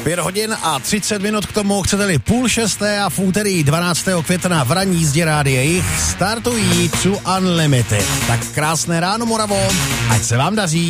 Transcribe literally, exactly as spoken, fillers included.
Pět hodin a třicet minut k tomu, chcete-li půl šesté a v úterý dvanáctého května v ranní jízdě Rádia Jich startují To Unlimited. Tak krásné ráno, Moravo, ať se vám daří.